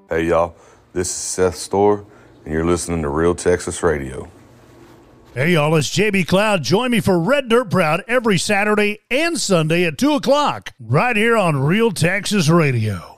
Hey, y'all. This is Seth Storr, and you're listening to Real Texas Radio. Hey, y'all. It's JB Cloud. Join me for Red Dirt Proud every Saturday and Sunday at 2 o'clock right here on Real Texas Radio.